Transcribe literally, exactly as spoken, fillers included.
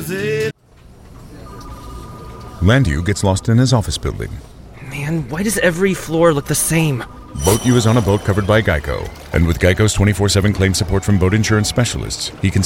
Landu gets lost in his office building. Man, why does every floor look the same? Boat U is on a boat covered by Geico. And with Geico's twenty-four seven claim support from boat insurance specialists, he can